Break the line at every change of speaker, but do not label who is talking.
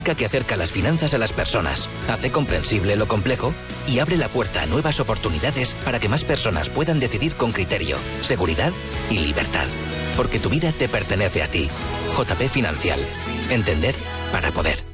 que acerca las finanzas a las personas, hace comprensible lo complejo y abre la puerta a nuevas oportunidades para que más personas puedan decidir con criterio, seguridad y libertad. Porque tu vida te pertenece a ti. JP Financial. Entender para poder.